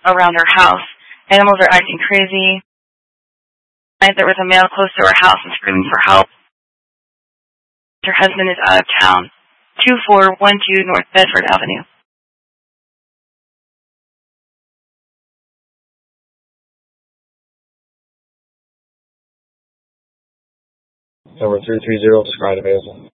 around her house. Animals are acting crazy. There was a male close to her house and screaming for help. Her husband is out of town. 2412 North Bedford Avenue. Number 330, describe available.